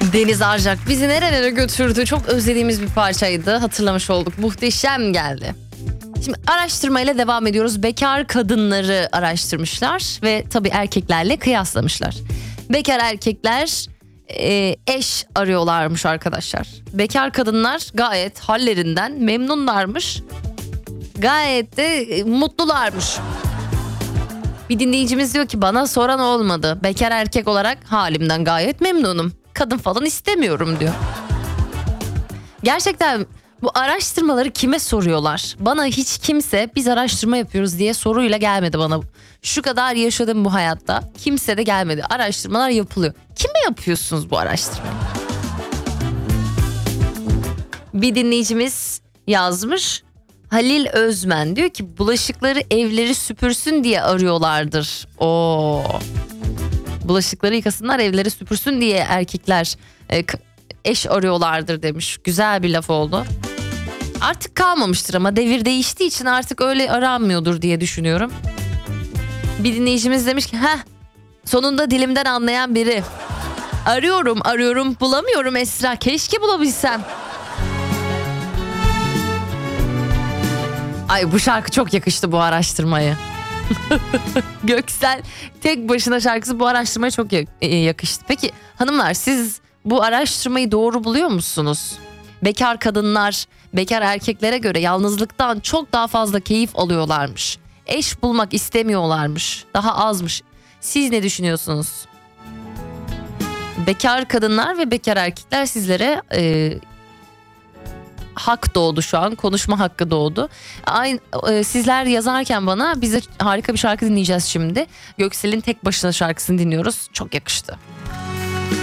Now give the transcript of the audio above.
Deniz Arcak bizi nerelere götürdü. Çok özlediğimiz bir parçaydı. Hatırlamış olduk. Muhteşem geldi. Şimdi araştırmayla devam ediyoruz. Bekar kadınları araştırmışlar ve tabii erkeklerle kıyaslamışlar. Bekar erkekler eş arıyorlarmış arkadaşlar. Bekar kadınlar gayet hallerinden memnunlarmış. Gayet de mutlularmış. Bir dinleyicimiz diyor ki bana soran olmadı. Bekar erkek olarak halimden gayet memnunum. Kadın falan istemiyorum diyor. Gerçekten bu araştırmaları kime soruyorlar? Bana hiç kimse biz araştırma yapıyoruz diye soruyla gelmedi bana. Şu kadar yaşadım bu hayatta. Kimse de gelmedi. Araştırmalar yapılıyor. Kime yapıyorsunuz bu araştırmayı? Bir dinleyicimiz yazmış. Halil Özmen diyor ki bulaşıkları evleri süpürsün diye arıyorlardır. Bulaşıkları yıkasınlar evleri süpürsün diye erkekler eş arıyorlardır demiş. Güzel bir laf oldu. Artık kalmamıştır ama devir değiştiği için artık öyle aranmıyordur diye düşünüyorum. Bir dinleyicimiz demiş ki sonunda dilimden anlayan biri. Arıyorum bulamıyorum Esra, keşke bulabilsem. Ay bu şarkı çok yakıştı bu araştırmaya. Göksel tek başına şarkısı bu araştırmaya çok yakıştı. Peki hanımlar siz bu araştırmayı doğru buluyor musunuz? Bekar kadınlar bekar erkeklere göre yalnızlıktan çok daha fazla keyif alıyorlarmış. Eş bulmak istemiyorlarmış. Daha azmış. Siz ne düşünüyorsunuz? Bekar kadınlar ve bekar erkekler sizlere hak doğdu şu an. Konuşma hakkı doğdu. Sizler yazarken bana bize harika bir şarkı dinleyeceğiz şimdi. Göksel'in tek başına şarkısını dinliyoruz. Çok yakıştı.